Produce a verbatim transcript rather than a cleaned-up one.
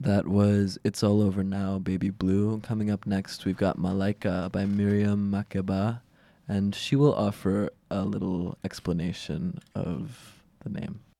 That was It's All Over Now, Baby Blue. Coming up next, we've got Malaika by Miriam Makeba, and she will offer a little explanation of the name.